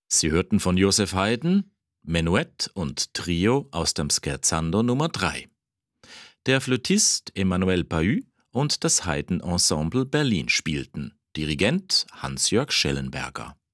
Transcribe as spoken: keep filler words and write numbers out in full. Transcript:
Sie hörten von Joseph Haydn Menuett und Trio aus dem Scherzando Nummer drei. Der Flötist Emmanuel Pahud und das Haydn Ensemble Berlin spielten. Dirigent Hans-Jörg Schellenberger.